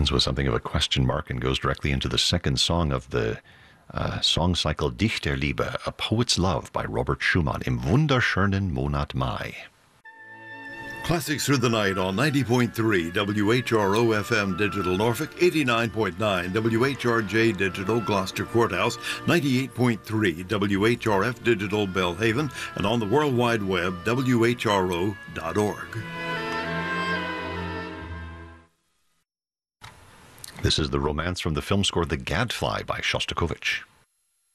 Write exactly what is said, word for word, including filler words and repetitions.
ends with something of a question mark and goes directly into the second song of the uh, song cycle Dichterliebe, A Poet's Love by Robert Schumann, Im wunderschönen Monat Mai. Classics Through the Night on ninety point three W H R O F M Digital Norfolk, eighty-nine point nine W H R J Digital Gloucester Courthouse, ninety-eight point three W H R F Digital Belhaven, and on the World Wide Web, W H R O dot org. This is the romance from the film score The Gadfly by Shostakovich.